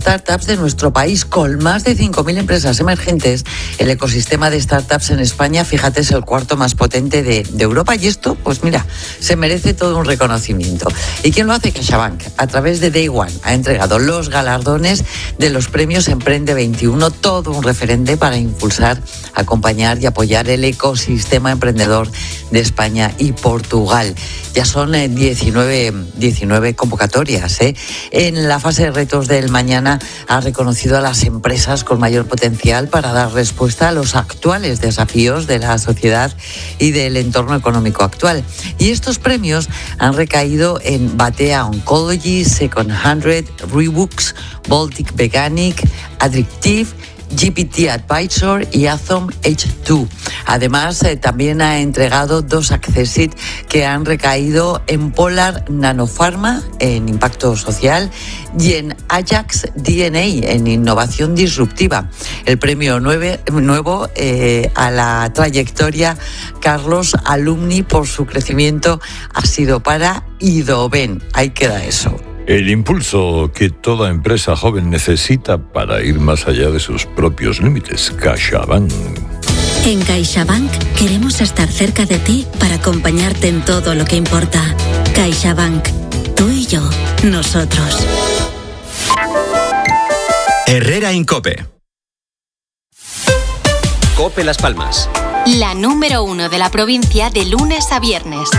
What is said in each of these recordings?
startups de nuestro país. Con más de 5.000 empresas emergentes, el ecosistema de startups en España, fíjate, es el cuarto más potente de Europa, y esto, pues mira, se merece todo un reconocimiento. ¿Y quién lo hace? CaixaBank. A través de Day One ha entregado los galardones de los premios Emprende 21, todo un referente para impulsar, acompañar y apoyar el ecosistema emprendedor de España y Portugal. Ya son 19 convocatorias. En la fase de retos del mañana ha reconocido a las empresas con mayor potencial para dar respuesta a los actuales desafíos de la sociedad y del entorno económico actual. Y estos premios han recaído en Batea Oncology, Second 100, Rebooks, Baltic Veganic, Addictive, GPT Advisor y Atom H2. Además, también ha entregado 2 Accessit que han recaído en Polar Nanopharma, en impacto social, y en Ajax DNA, en innovación disruptiva. El premio nuevo a la trayectoria Carlos Alumni por su crecimiento ha sido para Idoben. Ahí queda eso. El impulso que toda empresa joven necesita para ir más allá de sus propios límites. CaixaBank. En CaixaBank queremos estar cerca de ti para acompañarte en todo lo que importa. CaixaBank. Tú y yo. Nosotros. Herrera en COPE. COPE Las Palmas. La número 1 de la provincia de lunes a viernes.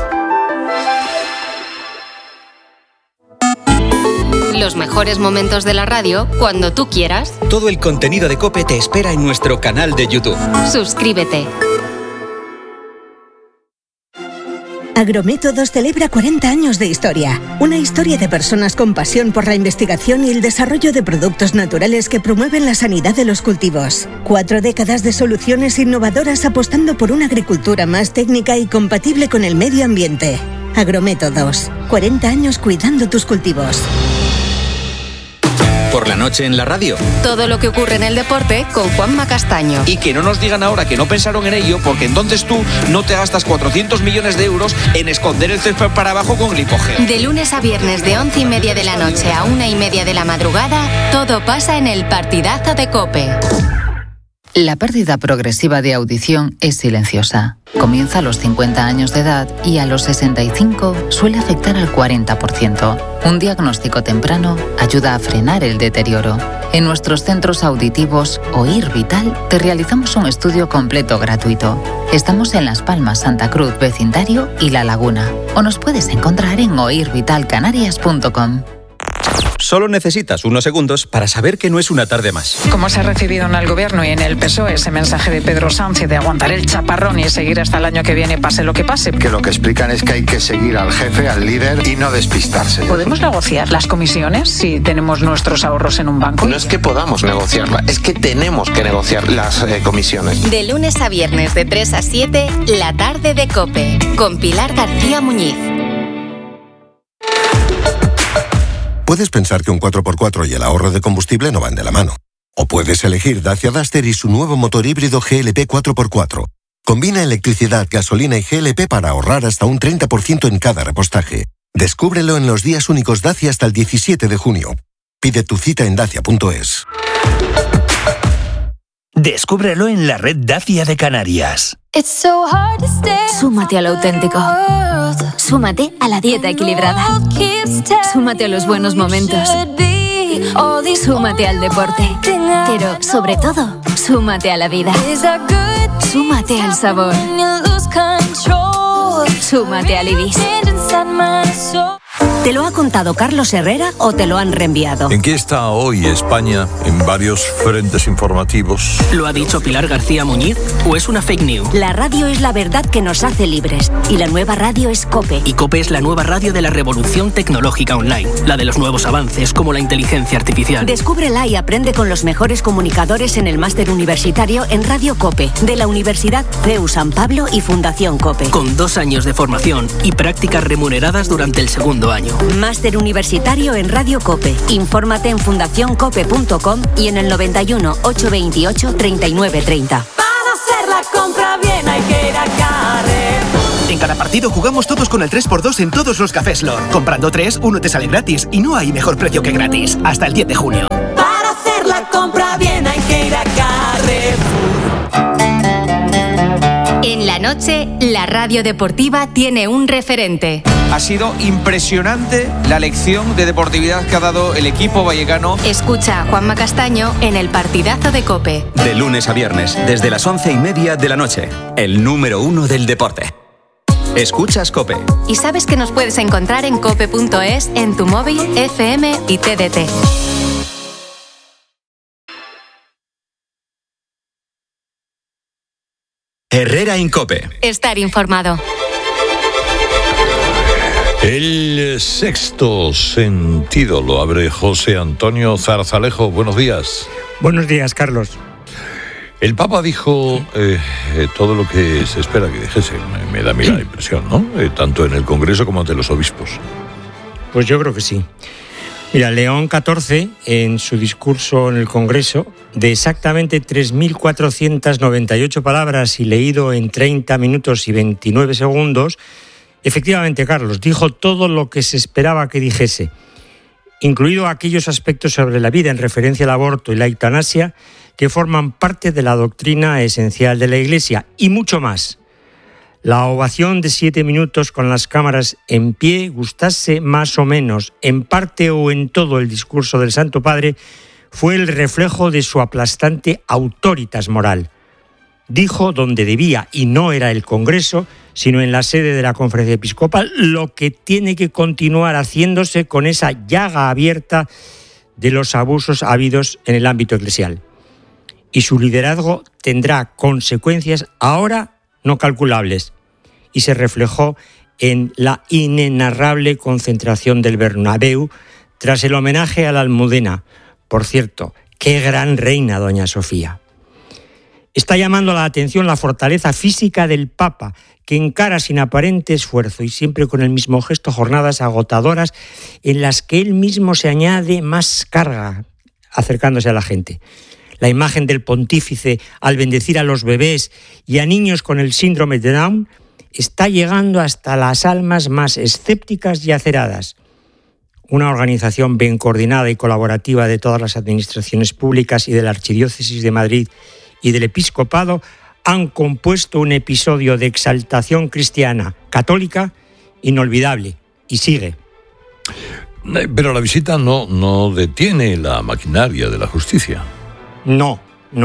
Los mejores momentos de la radio cuando tú quieras. Todo el contenido de COPE te espera en nuestro canal de YouTube. Suscríbete. Agrométodos celebra 40 años de historia. Una historia de personas con pasión por la investigación y el desarrollo de productos naturales que promueven la sanidad de los cultivos. 4 décadas de soluciones innovadoras apostando por una agricultura más técnica y compatible con el medio ambiente. Agrométodos. 40 años cuidando tus cultivos. Por la noche en la radio. Todo lo que ocurre en el deporte con Juanma Castaño. Y que no nos digan ahora que no pensaron en ello, porque entonces tú no te gastas 400 millones de euros en esconder el césped para abajo con glicógeno. De lunes a viernes de 11:30 de la noche a 1:30 de la madrugada, todo pasa en el partidazo de COPE. La pérdida progresiva de audición es silenciosa. Comienza a los 50 años de edad y a los 65 suele afectar al 40%. Un diagnóstico temprano ayuda a frenar el deterioro. En nuestros centros auditivos Oír Vital te realizamos un estudio completo gratuito. Estamos en Las Palmas, Santa Cruz, Vecindario y La Laguna. O nos puedes encontrar en oirvitalcanarias.com. Solo necesitas unos segundos para saber que no es una tarde más. ¿Cómo se ha recibido en el Gobierno y en el PSOE ese mensaje de Pedro Sánchez de aguantar el chaparrón y seguir hasta el año que viene, pase lo que pase? Que lo que explican es que hay que seguir al jefe, al líder y no despistarse. ¿Podemos negociar las comisiones si tenemos nuestros ahorros en un banco? No es que podamos negociarla, es que tenemos que negociar las comisiones. De lunes a viernes de 3 a 7, la tarde de COPE, con Pilar García Muñiz. Puedes pensar que un 4x4 y el ahorro de combustible no van de la mano. O puedes elegir Dacia Duster y su nuevo motor híbrido GLP 4x4. Combina electricidad, gasolina y GLP para ahorrar hasta un 30% en cada repostaje. Descúbrelo en los días únicos Dacia hasta el 17 de junio. Pide tu cita en dacia.es. Descúbrelo en la red Dacia de Canarias. Súmate al auténtico. Súmate a la dieta equilibrada. Súmate a los buenos momentos. Súmate al deporte. Pero, sobre todo, súmate a la vida. Súmate al sabor. Súmate al Ibis. ¿Te lo ha contado Carlos Herrera o te lo han reenviado? ¿En qué está hoy España en varios frentes informativos? ¿Lo ha dicho Pilar García Muñiz o es una fake news? La radio es la verdad que nos hace libres y la nueva radio es COPE. Y COPE es la nueva radio de la revolución tecnológica online, la de los nuevos avances como la inteligencia artificial. Descúbrela y aprende con los mejores comunicadores en el máster universitario en Radio COPE de la Universidad CEU San Pablo y Fundación COPE. Con 2 años de formación y prácticas remuneradas durante el segundo año. Máster universitario en Radio COPE. Infórmate en fundacioncope.com y en el 91 828 3930. Para hacer la compra bien hay que ir a Carrefour. En cada partido jugamos todos con el 3x2 en todos los cafés Lord. Comprando 3, uno te sale gratis y no hay mejor precio que gratis. Hasta el 10 de junio. compra bien hay que ir a Carrefour. En la noche, la radio deportiva tiene un referente. Ha sido impresionante la lección de deportividad que ha dado el equipo vallecano. Escucha a Juanma Castaño en el partidazo de COPE. De lunes a viernes, desde las 11:30 de la noche, el número 1 del deporte. Escuchas COPE. Y sabes que nos puedes encontrar en cope.es, en tu móvil, FM y TDT. Herrera en COPE. Estar informado. El sexto sentido lo abre José Antonio Zarzalejo. Buenos días. Buenos días, Carlos. El Papa dijo todo lo que se espera que dijese. Me da a mí la impresión, ¿no? Tanto en el Congreso como ante los obispos. Pues yo creo que sí. Mira, León XIV, en su discurso en el Congreso, de exactamente 3.498 palabras y leído en 30 minutos y 29 segundos, efectivamente, Carlos, dijo todo lo que se esperaba que dijese, incluido aquellos aspectos sobre la vida en referencia al aborto y la eutanasia que forman parte de la doctrina esencial de la Iglesia, y mucho más. La ovación de 7 minutos con las cámaras en pie, gustase más o menos, en parte o en todo el discurso del Santo Padre, fue el reflejo de su aplastante autoritas moral. Dijo donde debía, y no era el Congreso, sino en la sede de la Conferencia Episcopal, lo que tiene que continuar haciéndose con esa llaga abierta de los abusos habidos en el ámbito eclesial. Y su liderazgo tendrá consecuencias ahora no calculables, y se reflejó en la inenarrable concentración del Bernabéu tras el homenaje a la Almudena. Por cierto, qué gran reina doña Sofía. Está llamando la atención la fortaleza física del Papa, que encara sin aparente esfuerzo y siempre con el mismo gesto jornadas agotadoras en las que él mismo se añade más carga, acercándose a la gente. La imagen del pontífice al bendecir a los bebés y a niños con el síndrome de Down está llegando hasta las almas más escépticas y aceradas. Una organización bien coordinada y colaborativa de todas las administraciones públicas y de la Archidiócesis de Madrid y del Episcopado han compuesto un episodio de exaltación cristiana católica inolvidable, y sigue. Pero la visita no detiene la maquinaria de la justicia. No.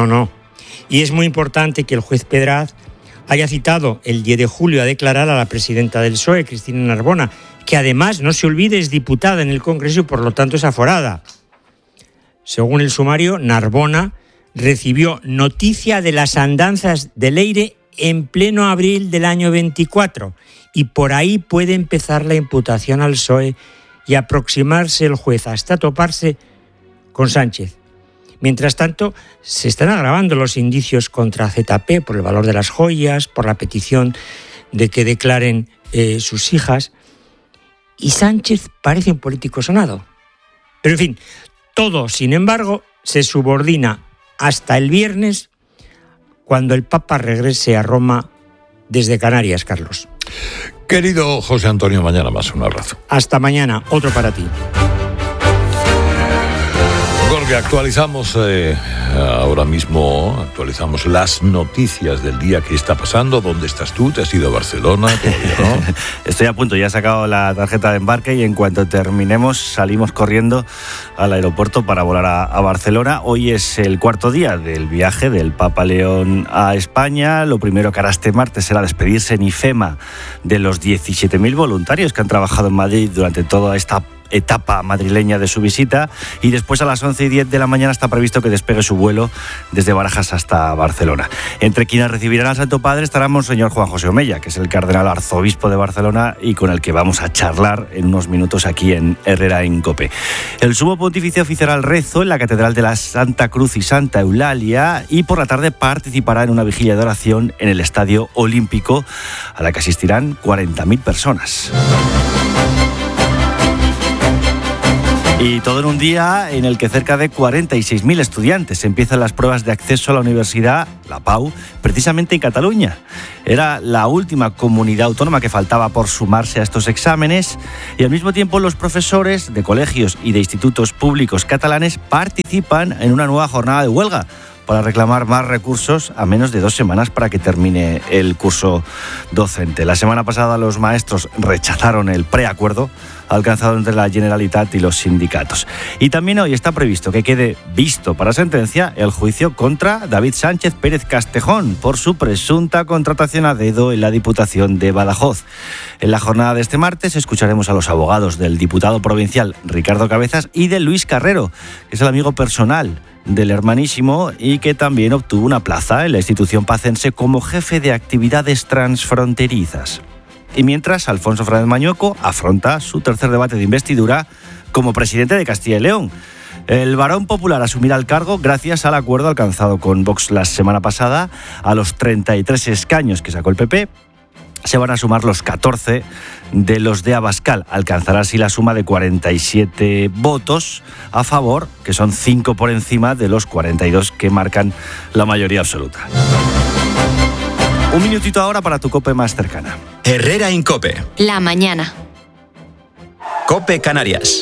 Y es muy importante que el juez Pedraz haya citado el 10 de julio a declarar a la presidenta del PSOE, Cristina Narbona, que además, no se olvide, es diputada en el Congreso y por lo tanto es aforada. Según el sumario, Narbona recibió noticia de las andanzas de Leire en pleno abril del año 24 y por ahí puede empezar la imputación al PSOE y aproximarse el juez hasta toparse con Sánchez. Mientras tanto, se están agravando los indicios contra ZP por el valor de las joyas, por la petición de que declaren sus hijas, y Sánchez parece un político sonado. Pero en fin, todo, sin embargo, se subordina hasta el viernes, cuando el Papa regrese a Roma desde Canarias, Carlos. Querido José Antonio, mañana más, un abrazo. Hasta mañana, otro para ti. Porque actualizamos ahora mismo, actualizamos las noticias del día que está pasando. ¿Dónde estás tú? ¿Te has ido a Barcelona? ¿Todavía no? Estoy a punto, ya he sacado la tarjeta de embarque y en cuanto terminemos salimos corriendo al aeropuerto para volar a Barcelona. Hoy es el cuarto día del viaje del Papa León a España. Lo primero que hará este martes será despedirse en IFEMA de los 17.000 voluntarios que han trabajado en Madrid durante toda esta etapa madrileña de su visita, y después a las 11:10 de la mañana está previsto que despegue su vuelo desde Barajas hasta Barcelona. Entre quienes recibirán al Santo Padre estará Monseñor Juan José Omella, que es el cardenal arzobispo de Barcelona y con el que vamos a charlar en unos minutos aquí en Herrera en COPE. El sumo pontífice oficiará el rezo en la Catedral de la Santa Cruz y Santa Eulalia y por la tarde participará en una vigilia de oración en el Estadio Olímpico, a la que asistirán 40.000 personas. Y todo en un día en el que cerca de 46.000 estudiantes empiezan las pruebas de acceso a la universidad, la PAU, precisamente en Cataluña. Era la última comunidad autónoma que faltaba por sumarse a estos exámenes y al mismo tiempo los profesores de colegios y de institutos públicos catalanes participan en una nueva jornada de huelga para reclamar más recursos a menos de 2 semanas para que termine el curso docente. La semana pasada los maestros rechazaron el preacuerdo alcanzado entre la Generalitat y los sindicatos. Y también hoy está previsto que quede visto para sentencia el juicio contra David Sánchez Pérez Castejón por su presunta contratación a dedo en la Diputación de Badajoz. En la jornada de este martes escucharemos a los abogados del diputado provincial Ricardo Cabezas y de Luis Carrero, que es el amigo personal del hermanísimo y que también obtuvo una plaza en la institución pacense como jefe de actividades transfronterizas. Y mientras, Alfonso Fernández Mañueco afronta su tercer debate de investidura como presidente de Castilla y León. El varón popular asumirá el cargo gracias al acuerdo alcanzado con Vox la semana pasada. A los 33 escaños que sacó el PP se van a sumar los 14 de los de Abascal. Alcanzará así la suma de 47 votos a favor, que son 5 por encima de los 42 que marcan la mayoría absoluta. Un minutito ahora para tu COPE más cercana. Herrera Incope. La mañana. COPE Canarias.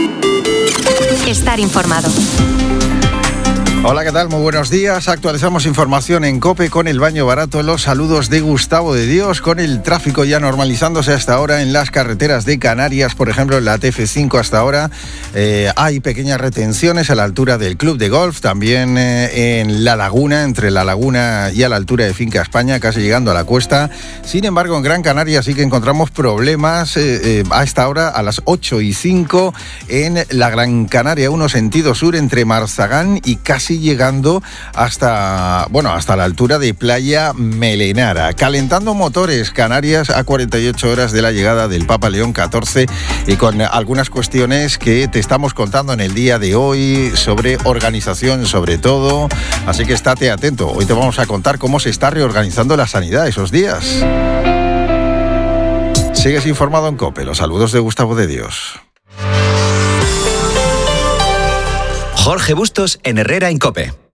Estar informado. Hola, ¿qué tal? Muy buenos días. Actualizamos información en COPE con el baño barato. Los saludos de Gustavo de Dios, con el tráfico ya normalizándose hasta ahora en las carreteras de Canarias. Por ejemplo, en la TF5 hasta ahora hay pequeñas retenciones a la altura del Club de Golf. También en La Laguna, entre La Laguna y a la altura de Finca España, casi llegando a la Cuesta. Sin embargo, en Gran Canaria sí que encontramos problemas a esta hora, a las 8:05, en la Gran Canaria 1 sentido sur, entre Marzagán y casi llegando hasta la altura de Playa Melenara. Calentando motores, Canarias a 48 horas de la llegada del Papa León XIV y con algunas cuestiones que te estamos contando en el día de hoy sobre organización sobre todo, así que estate atento. Hoy te vamos a contar cómo se está reorganizando la sanidad esos días. Sigues informado en COPE. Los saludos de Gustavo de Dios. Jorge Bustos en Herrera Incope.